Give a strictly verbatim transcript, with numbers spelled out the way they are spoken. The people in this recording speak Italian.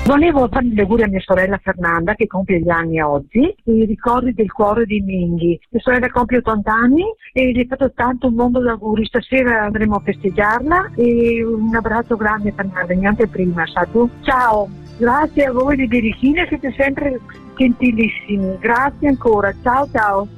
Volevo fare gli auguri a mia sorella Fernanda che compie gli anni oggi, i ricordi del cuore di Minghi. Mia sorella compie ottanta anni e gli ho fatto tanto un mondo di auguri. Stasera andremo a festeggiarla e un abbraccio grande Fernanda, niente prima, sa tu? Ciao, grazie a voi di Berichina, siete sempre gentilissimi. Grazie ancora, ciao ciao.